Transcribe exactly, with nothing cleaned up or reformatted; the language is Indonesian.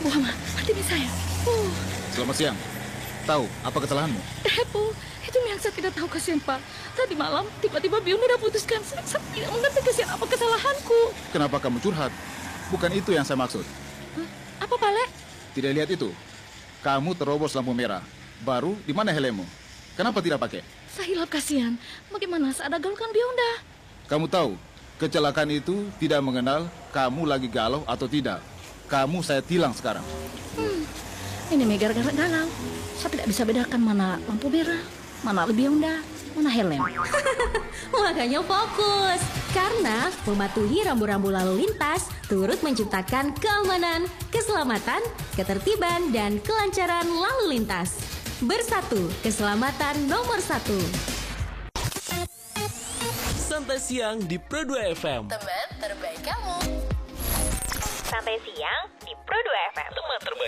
Wah, Ma, mati nih saya. Uh. Selamat siang. Tahu apa kesalahanmu? Eh, Bu, itu yang saya tidak tahu, kasihan, Pak. Tadi malam tiba-tiba Biung udah putuskan. Saya, saya tidak mengerti kasihan apa kesalahanku. Kenapa kamu curhat? Bukan itu yang saya maksud. Hah? Apa, Pak Le? Tidak lihat itu. Kamu terobos lampu merah. Baru di mana helmmu? Kenapa tidak pakai? Saya hilap, kasihan. Bagaimana saya ada gaulkan Bionda? Kamu tahu, kecelakaan itu tidak mengenal kamu lagi galau atau tidak. Kamu saya tilang sekarang. Hmm, ini mega gara-gara galau. Saya tidak bisa bedakan mana lampu merah, mana Bionda, mana helm. Makanya fokus, karena mematuhi rambu-rambu lalu lintas turut menciptakan keamanan, keselamatan, ketertiban, dan kelancaran lalu lintas. Bersatu, keselamatan nomor satu. Santai siang di Pro dua F M. Teman terbaik kamu. Santai siang di Pro dua F M. Teman terbaik.